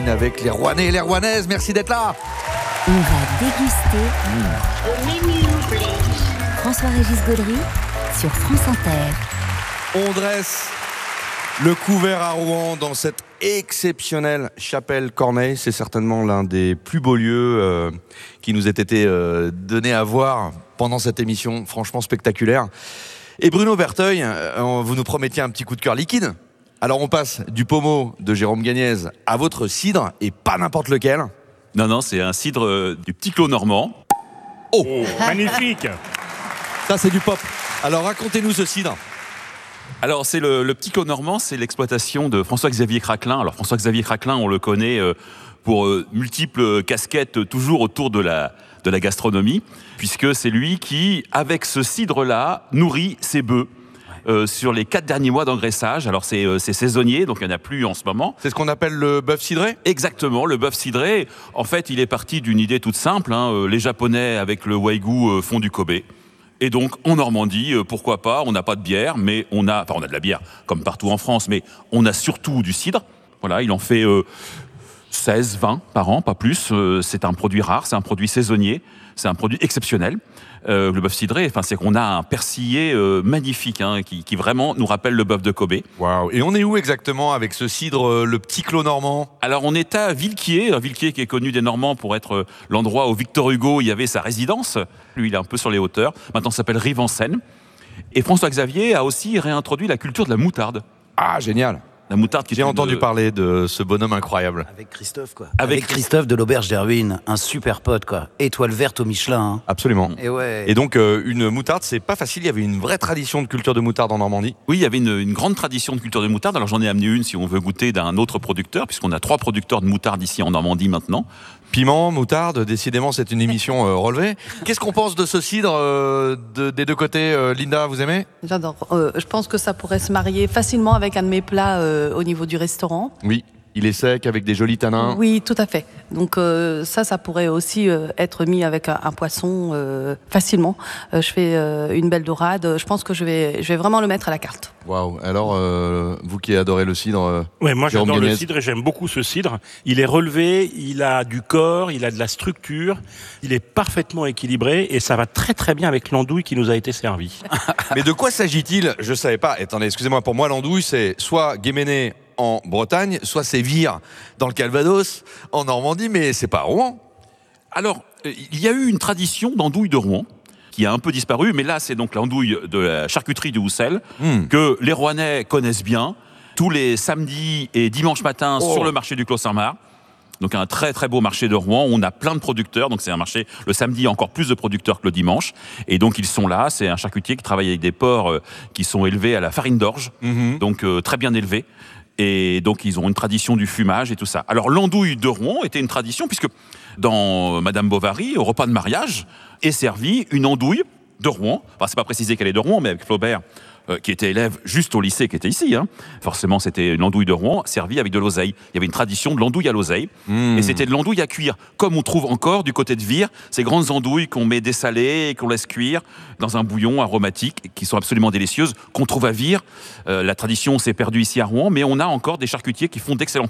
Avec les Rouennais et les Rouennaises, merci d'être là. On va déguster Au menu, please. François-Régis Gaudry sur France Inter. On dresse le couvert à Rouen dans cette exceptionnelle chapelle Corneille. C'est certainement l'un des plus beaux lieux qui nous ait été donné à voir pendant cette émission, franchement spectaculaire. Et Bruno Berteuil, vous nous promettiez un petit coup de cœur liquide. Alors on passe du pommeau de Jérôme Gagnez à votre cidre, et pas n'importe lequel. Non, c'est un cidre du Petit Clos normand. Oh, Magnifique. ça c'est du pop. Alors racontez-nous ce cidre. Alors c'est le Petit Clos normand, c'est l'exploitation de François-Xavier Craquelin. Alors François-Xavier Craquelin, on le connaît pour multiples casquettes toujours autour de la gastronomie, puisque c'est lui qui, avec ce cidre-là, nourrit ses bœufs. Sur les 4 derniers mois d'engraissage. Alors c'est saisonnier, donc il n'y en a plus en ce moment. C'est ce qu'on appelle le bœuf cidré ? Exactement, le bœuf cidré. En fait, il est parti d'une idée toute simple. Les Japonais, avec le wagyu, font du Kobe. Et donc, en Normandie, pourquoi pas, on n'a pas de bière, mais on a de la bière, comme partout en France, mais on a surtout du cidre. Voilà, il en fait 16, 20 par an, pas plus. C'est un produit rare, c'est un produit saisonnier, c'est un produit exceptionnel. Le bœuf cidré, c'est qu'on a un persillé magnifique qui vraiment nous rappelle le bœuf de Kobe. Waouh. Et on est où exactement avec ce cidre, le Petit Clos normand ? Alors on est à Villequier qui est connu des Normands pour être l'endroit où Victor Hugo y avait sa résidence. Lui, il est un peu sur les hauteurs. Maintenant, ça s'appelle Rive-en-Seine. Et François-Xavier a aussi réintroduit la culture de la moutarde. Ah, génial. La moutarde qui J'ai entendu parler de ce bonhomme incroyable. Avec Christophe, quoi. Avec Christophe de l'Auberge d'Erwin, un super pote, quoi. Étoile verte au Michelin. Hein. Absolument. Et ouais. Et donc, une moutarde, c'est pas facile. Il y avait une vraie tradition de culture de moutarde en Normandie. Oui, il y avait une grande tradition de culture de moutarde. Alors j'en ai amené une si on veut goûter d'un autre producteur, puisqu'on a 3 producteurs de moutarde ici en Normandie maintenant. Piment, moutarde, décidément, c'est une émission relevée. Qu'est-ce qu'on pense de ce cidre des deux côtés Linda, vous aimez ? J'adore. Je pense que ça pourrait se marier facilement avec un de mes plats au niveau du restaurant. Oui. Il est sec, avec des jolis tanins. Oui, tout à fait. Donc ça pourrait aussi être mis avec un poisson facilement. Je fais une belle dorade. Je pense que je vais vraiment le mettre à la carte. Waouh. Alors, vous qui adorez le cidre... Ouais, moi Jérôme j'adore le Gagnez. cidre et j'aime beaucoup ce cidre. Il est relevé, il a du corps, il a de la structure, il est parfaitement équilibré et ça va très très bien avec l'andouille qui nous a été servie. Mais de quoi s'agit-il ? Je savais pas. Attendez, excusez-moi, pour moi, l'andouille, c'est soit Guéméné en Bretagne, soit c'est Vire dans le Calvados, en Normandie, mais c'est pas à Rouen. Alors, il y a eu une tradition d'andouille de Rouen qui a un peu disparu, mais là, c'est donc l'andouille de la charcuterie du Houssel que les Rouennais connaissent bien, tous les samedis et dimanches matins sur le marché du Clos Saint-Marc. Donc un très très beau marché de Rouen, on a plein de producteurs, donc c'est un marché, le samedi, il y a encore plus de producteurs que le dimanche, et donc ils sont là, c'est un charcutier qui travaille avec des porcs qui sont élevés à la farine d'orge, donc très bien élevés, et donc ils ont une tradition du fumage et tout ça. Alors l'andouille de Rouen était une tradition, puisque dans Madame Bovary, au repas de mariage, est servie une andouille de Rouen, enfin c'est pas précisé qu'elle est de Rouen, mais avec Flaubert, qui était élève juste au lycée, qui était ici. Forcément, c'était une andouille de Rouen servie avec de l'oseille. Il y avait une tradition de l'andouille à l'oseille. Et c'était de l'andouille à cuire. Comme on trouve encore du côté de Vire, ces grandes andouilles qu'on met dessalées et qu'on laisse cuire dans un bouillon aromatique, qui sont absolument délicieuses, qu'on trouve à Vire. La tradition s'est perdue ici à Rouen, mais on a encore des charcutiers qui font d'excellents